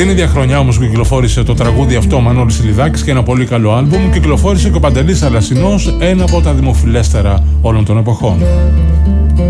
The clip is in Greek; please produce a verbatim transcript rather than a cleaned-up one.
Την ίδια χρονιά όμως που κυκλοφόρησε το τραγούδι αυτό ο Μανώλης Ηλιδάκης και ένα πολύ καλό άλμπουμ, κυκλοφόρησε και ο Παντελής Θαλασσινός, ένα από τα δημοφιλέστερα όλων των εποχών.